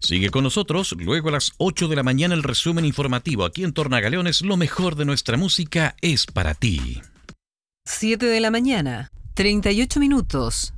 Sigue con nosotros, luego a las 8 de la mañana el resumen informativo aquí en Tornagaleones, lo mejor de nuestra música es para ti. 7 de la mañana, 38 minutos.